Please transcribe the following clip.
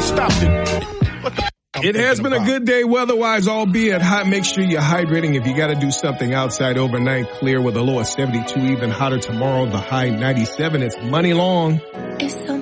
stopped it. It has been a good day weather-wise, albeit hot. Make sure you're hydrating. If you got to do something outside overnight, clear with a low of 72. Even hotter tomorrow, the high 97. It's money long.